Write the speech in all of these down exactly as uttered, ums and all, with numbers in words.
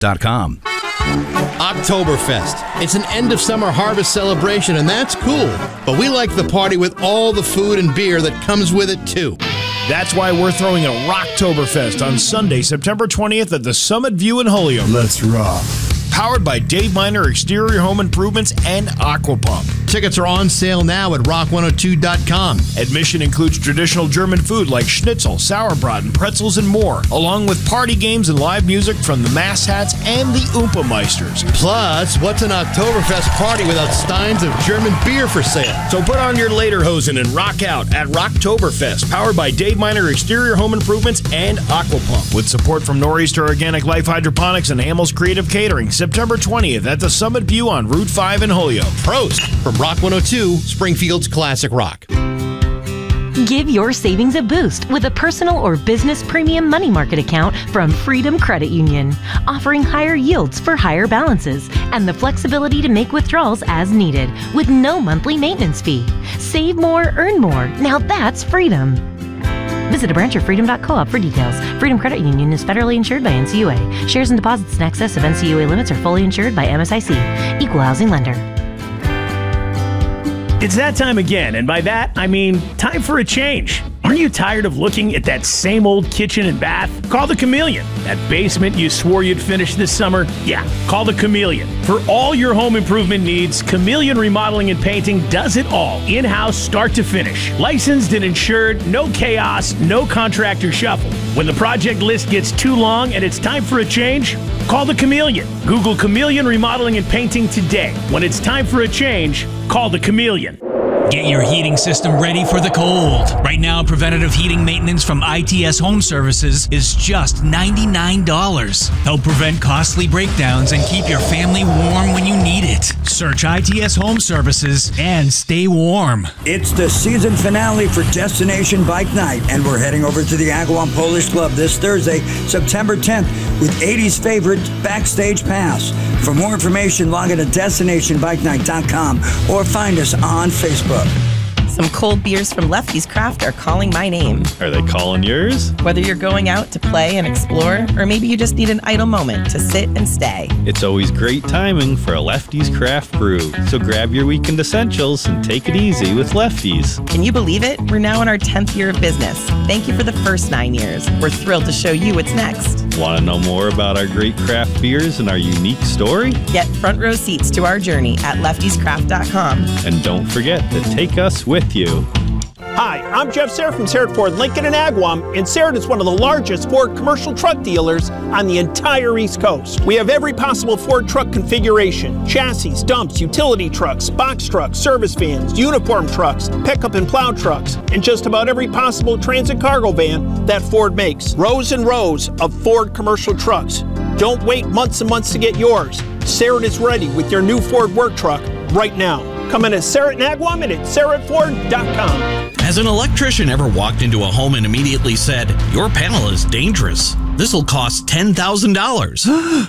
dot com. Oktoberfest. It's an end-of-summer harvest celebration, and that's cool. But we like the party with all the food and beer that comes with it, too. That's why we're throwing a Rocktoberfest on Sunday, September twentieth at the Summit View in Holyoke. Let's rock. Powered by Dave Miner Exterior Home Improvements and Aquapump. Tickets are on sale now at rock one oh two dot com. Admission includes traditional German food like schnitzel, sauerbraten, pretzels, and more, along with party games and live music from the Mass Hats and the Oompa Meisters. Plus, what's an Oktoberfest party without steins of German beer for sale? So put on your lederhosen and rock out at Rocktoberfest, powered by Dave Miner Exterior Home Improvements and Aquapump, with support from Nor'easter Organic Life Hydroponics and Hamels Creative Catering, September twentieth at the Summit View on Route five in Holyoke. Prost from Rock one oh two, Springfield's Classic Rock. Give your savings a boost with a personal or business premium money market account from Freedom Credit Union, offering higher yields for higher balances and the flexibility to make withdrawals as needed with no monthly maintenance fee. Save more, earn more. Now that's freedom. Visit a branch of freedom dot coop for details. Freedom Credit Union is federally insured by N C U A. Shares and deposits in excess of N C U A limits are fully insured by M S I C. Equal housing lender. It's that time again, and by that, I mean time for a change. Aren't you tired of looking at that same old kitchen and bath? Call the Chameleon. That basement you swore you'd finish this summer? Yeah, call the Chameleon. For all your home improvement needs, Chameleon Remodeling and Painting does it all. In-house, start to finish. Licensed and insured, no chaos, no contractor shuffle. When the project list gets too long and it's time for a change, call the Chameleon. Google Chameleon Remodeling and Painting today. When it's time for a change, call the Chameleon. Get your heating system ready for the cold. Right now, preventative heating maintenance from I T S Home Services is just ninety-nine dollars. Help prevent costly breakdowns and keep your family warm when you need it. Search I T S Home Services and stay warm. It's the season finale for Destination Bike Night, and we're heading over to the Agawam Polish Club this Thursday, September tenth, with eighties favorite Backstage Pass. For more information, log in to destination bike night dot com or find us on Facebook. Some cold beers from Lefty's Craft are calling my name. Are they calling yours? Whether you're going out to play and explore, or maybe you just need an idle moment to sit and stay. It's always great timing for a Lefty's Craft Brew. So grab your weekend essentials and take it easy with Lefty's. Can you believe it? We're now in our tenth year of business. Thank you for the first nine years. We're thrilled to show you what's next. Want to know more about our great craft beers and our unique story? Get front row seats to our journey at leftys craft dot com. And don't forget to take us with you. Hi, I'm Jeff Serrett from Serrett Ford Lincoln in Agawam, and Serrett is one of the largest Ford commercial truck dealers on the entire East Coast. We have every possible Ford truck configuration: chassis, dumps, utility trucks, box trucks, service vans, uniform trucks, pickup and plow trucks, and just about every possible transit cargo van that Ford makes. Rows and rows of Ford commercial trucks. Don't wait months and months to get yours. Serrett is ready with your new Ford work truck right now. Come in at Serrett and Agawam and at serrett ford dot com. Has an electrician ever walked into a home and immediately said, "Your panel is dangerous. This'll cost ten thousand dollars.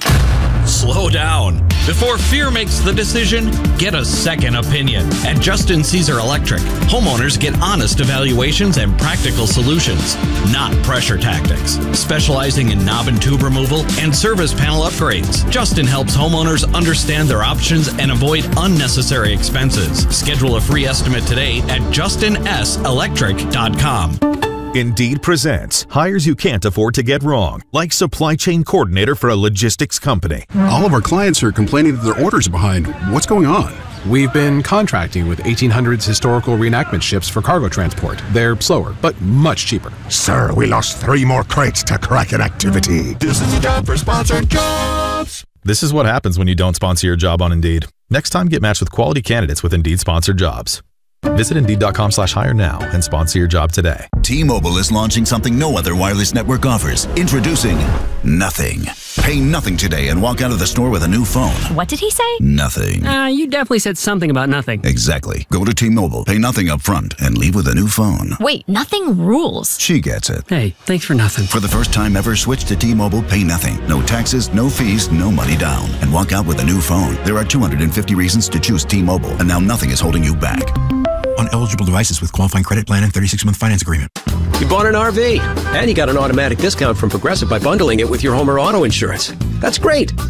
Slow down. Before fear makes the decision, get a second opinion. At Justin Caesar Electric, homeowners get honest evaluations and practical solutions, not pressure tactics. Specializing in knob and tube removal and service panel upgrades, Justin helps homeowners understand their options and avoid unnecessary expenses. Schedule a free estimate today at justin s electric dot com. Indeed presents hires you can't afford to get wrong, like supply chain coordinator for a logistics company. All of our clients are complaining that their orders are behind. What's going on? We've been contracting with eighteen hundreds historical reenactment ships for cargo transport. They're slower, but much cheaper. Sir, we lost three more crates to Kraken activity. This is a job for sponsored jobs. This is what happens when you don't sponsor your job on Indeed. Next time, get matched with quality candidates with Indeed sponsored jobs. Visit Indeed dot com slash hire now and sponsor your job today. T-Mobile is launching something no other wireless network offers. Introducing Nothing. Pay nothing today and walk out of the store with a new phone. What did he say? Nothing. Uh, you definitely said something about nothing. Exactly. Go to T-Mobile, pay nothing up front, and leave with a new phone. Wait, nothing rules. She gets it. Hey, thanks for nothing. For the first time ever, switch to T-Mobile, pay nothing. No taxes, no fees, no money down. And walk out with a new phone. There are two hundred fifty reasons to choose T-Mobile, and now nothing is holding you back. On eligible devices with qualifying credit plan and thirty-six month finance agreement. You bought an R V, and you got an automatic discount from Progressive by bundling it with your home or auto insurance. That's great.